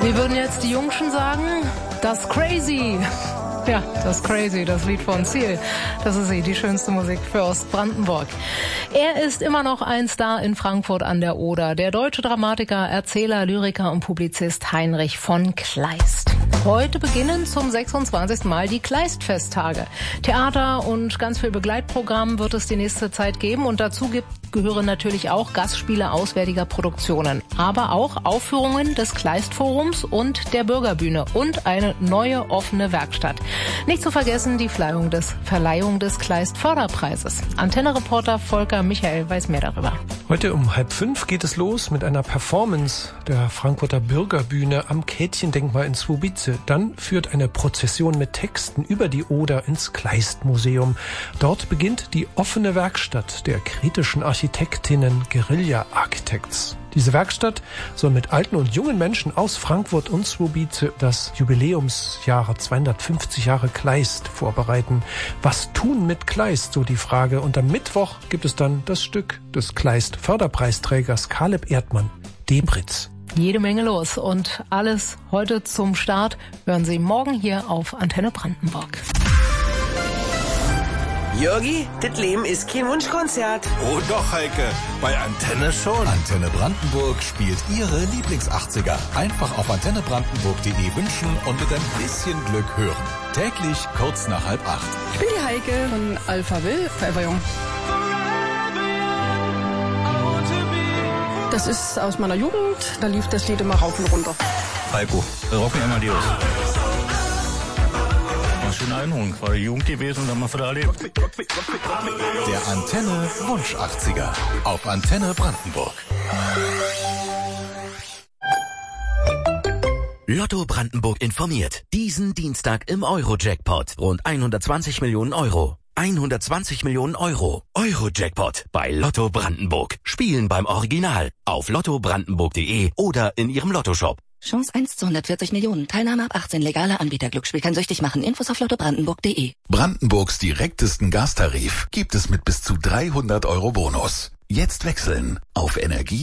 Wie würden jetzt die Jungschen sagen? Das Crazy. Ja, das Crazy, das Lied von Ziel. Das ist die schönste Musik für Ostbrandenburg. Er ist immer noch ein Star in Frankfurt an der Oder. Der deutsche Dramatiker, Erzähler, Lyriker und Publizist Heinrich von Kleist. Heute beginnen zum 26. Mal die Kleist-Festtage. Theater und ganz viel Begleitprogramm wird es die nächste Zeit geben. Und dazu gehören natürlich auch Gastspiele auswärtiger Produktionen. Aber auch Aufführungen des Kleist-Forums und der Bürgerbühne. Und eine neue offene Werkstatt. Nicht zu vergessen die Verleihung des Kleist-Förderpreises. Antenne-Reporter Volker Michael weiß mehr darüber. Heute um 4:30 geht es los mit einer Performance der Frankfurter Bürgerbühne am Kätchendenkmal in Słubice. Dann führt eine Prozession mit Texten über die Oder ins Kleist-Museum. Dort beginnt die offene Werkstatt der kritischen Architektinnen Guerilla Architects. Diese Werkstatt soll mit alten und jungen Menschen aus Frankfurt und Słubice das Jubiläumsjahr 250 Jahre Kleist vorbereiten. Was tun mit Kleist, so die Frage. Und am Mittwoch gibt es dann das Stück des Kleist-Förderpreisträgers Kaleb Erdmann, Debritz. Jede Menge los und alles heute zum Start hören Sie morgen hier auf Antenne Brandenburg. Jörgi, das Leben ist kein Wunschkonzert. Oh doch, Heike, bei Antenne schon. Antenne Brandenburg spielt Ihre Lieblings-80er. Einfach auf antennebrandenburg.de wünschen und mit ein bisschen Glück hören. Täglich kurz nach 7:30. Ich bin die Heike von Alpha Will, Forever Young. Das ist aus meiner Jugend, da lief das Lied immer rauf und runter. Heiko, Rocky Amadeus. Schöne Erinnerung, war die Jugend gewesen und haben wir wieder erlebt. Der Antenne Wunsch 80er auf Antenne Brandenburg. Lotto Brandenburg informiert. Diesen Dienstag im Euro-Jackpot. Rund 120 Millionen Euro. 120 Millionen Euro. Euro-Jackpot bei Lotto Brandenburg. Spielen beim Original. Auf lottobrandenburg.de oder in Ihrem Lottoshop. Chance 1 zu 140 Millionen. Teilnahme ab 18. Legaler Anbieter. Glücksspiel kann süchtig machen. Infos auf lottobrandenburg.de. Brandenburgs direktesten Gastarif gibt es mit bis zu 300 Euro Bonus. Jetzt wechseln auf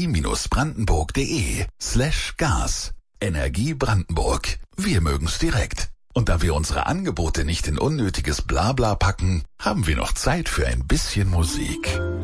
energie-brandenburg.de/gas. Energie Brandenburg. Wir mögen's direkt. Und da wir unsere Angebote nicht in unnötiges Blabla packen, haben wir noch Zeit für ein bisschen Musik.